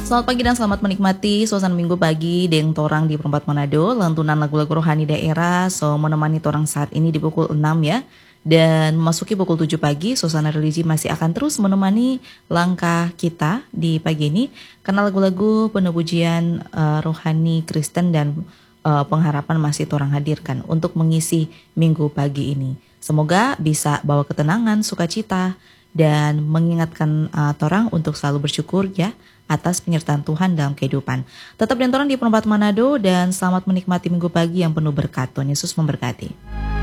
Selamat pagi dan selamat menikmati suasana minggu pagi deng torang di Perempat Manado. Lantunan lagu-lagu rohani daerah so menemani torang saat ini di pukul 6 ya. Dan memasuki pukul 7 pagi, suasana religi masih akan terus menemani langkah kita di pagi ini. Karena lagu-lagu penuh pujian rohani Kristen dan pengharapan masih torang hadirkan untuk mengisi minggu pagi ini. Semoga bisa bawa ketenangan, sukacita, dan mengingatkan torang untuk selalu bersyukur ya atas penyertaan Tuhan dalam kehidupan. Tetap dan torang di Perempat Manado dan selamat menikmati minggu pagi yang penuh berkat. Tuhan Yesus memberkati.